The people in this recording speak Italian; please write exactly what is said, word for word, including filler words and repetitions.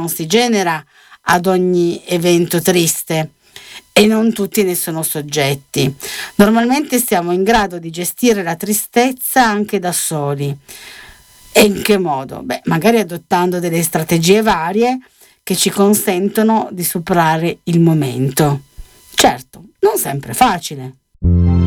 non si genera ad ogni evento triste e non tutti ne sono soggetti. Normalmente siamo in grado di gestire la tristezza anche da soli. E in che modo? Beh, magari adottando delle strategie varie che ci consentono di superare il momento. Certo, non sempre facile.